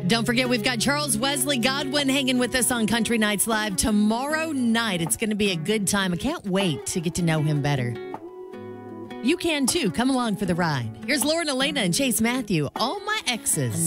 Don't forget, we've got Charles Wesley Godwin hanging with us on Country Nights Live tomorrow night. It's going to be a good time. I can't wait to get to know him better. You can too. Come along for the ride. Here's Lauren Elena and Chase Matthew, All My Exes.